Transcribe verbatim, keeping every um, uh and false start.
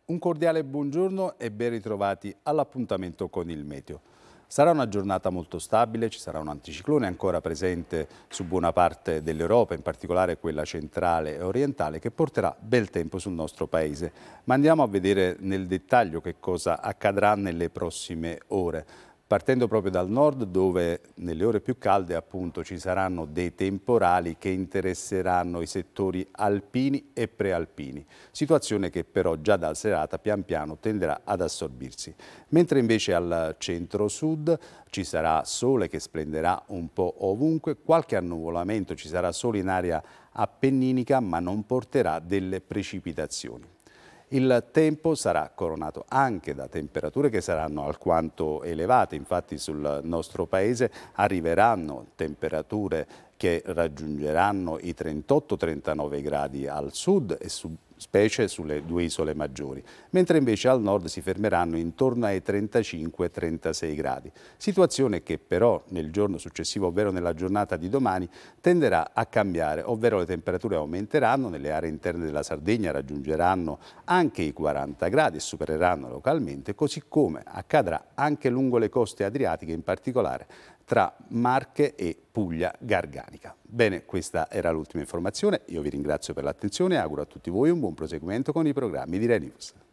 Un cordiale buongiorno e ben ritrovati all'appuntamento con il meteo. Sarà una giornata molto stabile, ci sarà un anticiclone ancora presente su buona parte dell'Europa, in particolare quella centrale e orientale, che porterà bel tempo sul nostro paese. Ma andiamo a vedere nel dettaglio che cosa accadrà nelle prossime ore. Partendo proprio dal nord, dove nelle ore più calde appunto ci saranno dei temporali che interesseranno i settori alpini e prealpini, situazione che però già dalla serata pian piano tenderà ad assorbirsi. Mentre invece al centro-sud ci sarà sole che splenderà un po' ovunque, qualche annuvolamento ci sarà solo in area appenninica, ma non porterà delle precipitazioni. Il tempo sarà coronato anche da temperature che saranno alquanto elevate, infatti sul nostro paese arriveranno temperature che raggiungeranno i trentotto trentanove gradi al sud e su, specie sulle due isole maggiori, mentre invece al nord si fermeranno intorno ai trentacinque trentasei gradi, situazione che però nel giorno successivo, ovvero nella giornata di domani, tenderà a cambiare, ovvero le temperature aumenteranno, nelle aree interne della Sardegna raggiungeranno anche i quaranta gradi e supereranno localmente, così come accadrà anche lungo le coste adriatiche, in particolare tra Marche e Puglia Garganica. Bene, questa era l'ultima informazione, io vi ringrazio per l'attenzione e auguro a tutti voi un buon proseguimento con i programmi di Rai News.